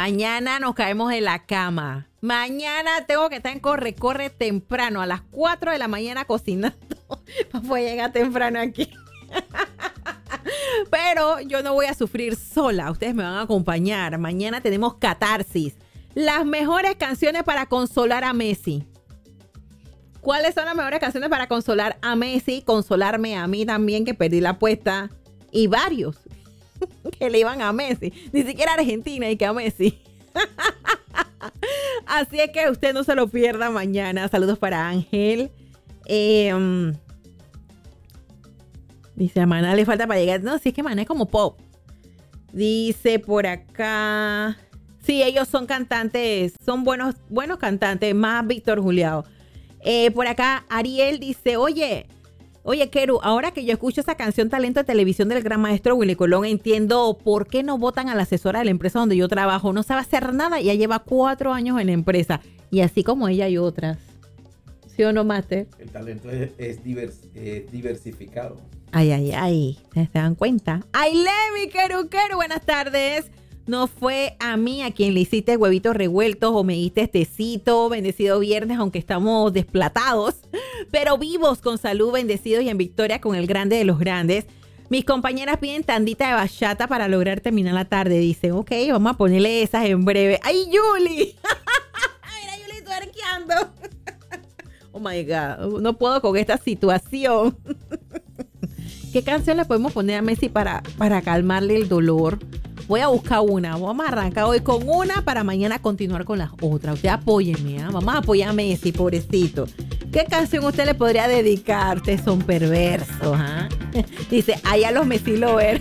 Mañana nos caemos en la cama. Mañana tengo que estar en corre temprano, a las 4 de la mañana cocinando para poder llegar temprano aquí. Pero yo no voy a sufrir sola. Ustedes me van a acompañar. Mañana tenemos Catarsis. Las mejores canciones para consolar a Messi. ¿Cuáles son las mejores canciones para consolar a Messi? Consolarme a mí también, que perdí la apuesta. Y varios que le iban a Messi. Ni siquiera a Argentina y que a Messi. Así es que usted no se lo pierda mañana. Saludos para Ángel. Dice, a Maná le falta para llegar. No, si es que Maná es como pop. Dice por acá. Sí, ellos son cantantes. Son buenos cantantes. Más Víctor Juliao. Por acá Ariel dice, oye, Keru, ahora que yo escucho esa canción Talento de Televisión del gran maestro Willy Colón, entiendo por qué no votan a la asesora de la empresa donde yo trabajo. No sabe hacer nada y ya lleva 4 años en la empresa. Y así como ella hay otras. ¿Sí o no, Master? El talento es diversificado. Ay. ¿Se dan cuenta? ¡Ay, Levi, Keru! Buenas tardes. No fue a mí a quien le hiciste huevitos revueltos o me diste tecito. Bendecido viernes, aunque estamos desplatados, pero vivos, con salud, bendecidos y en victoria con el grande de los grandes. Mis compañeras piden tandita de bachata para lograr terminar la tarde. Dicen, ok, vamos a ponerle esas en breve. ¡Ay, Yuli! Mira, Yuli tuerqueando. Oh, my God. No puedo con esta situación. ¿Qué canción le podemos poner a Messi para calmarle el dolor? Voy a buscar una. Vamos a arrancar hoy con una para mañana continuar con las otras. Usted apóyeme, ¿eh? Vamos a apoyar a Messi, pobrecito. ¿Qué canción usted le podría dedicar? Ustedes son perversos, ¿eh? Dice, allá los Messi Lover.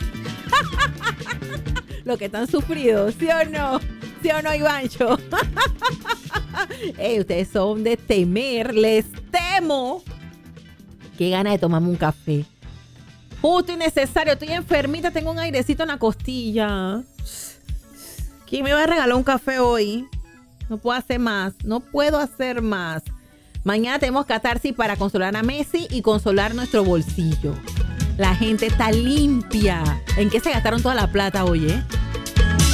Los que están sufridos, ¿sí o no? ¿Sí o no, Ivancho? Ustedes son de temer. Les temo. Qué gana de tomarme un café. Justo y necesario, estoy enfermita, tengo un airecito en la costilla. ¿Quién me va a regalar un café hoy? No puedo hacer más. Mañana tenemos Catarsis para consolar a Messi y consolar nuestro bolsillo. La gente está limpia. ¿En qué se gastaron toda la plata hoy,